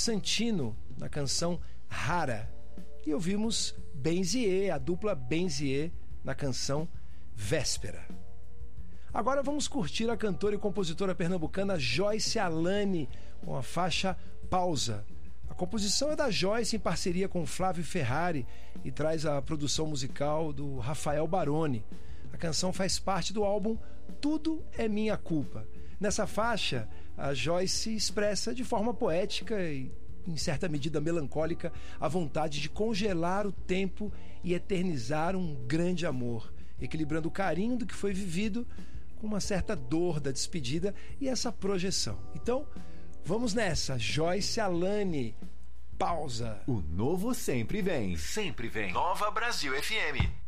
Santino, na canção Rara. E ouvimos Benzier, a dupla Benzier, na canção Véspera. Agora vamos curtir a cantora e compositora pernambucana Joyce Alane com a faixa Pausa. A composição é da Joyce em parceria com Flávio Ferrari e traz a produção musical do Rafael Baroni. A canção faz parte do álbum Tudo é Minha Culpa. Nessa faixa, a Joyce expressa de forma poética e, em certa medida melancólica, a vontade de congelar o tempo e eternizar um grande amor, equilibrando o carinho do que foi vivido com uma certa dor da despedida e essa projeção. Então, vamos nessa. Joyce Alane, Pausa. O novo sempre vem. Sempre vem. Nova Brasil FM.